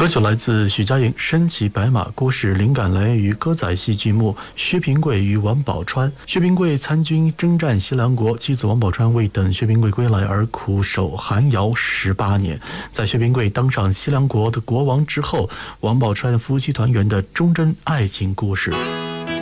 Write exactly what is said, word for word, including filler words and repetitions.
歌曲来自许家莹《身骑白马》，故事灵感来源于歌仔戏剧目《薛平贵与王宝钏》。薛平贵参军征战西凉国，妻子王宝钏为等薛平贵归来而苦守寒窑十八年。在薛平贵当上西凉国的国王之后，王宝钏夫妻团圆的忠贞爱情故事。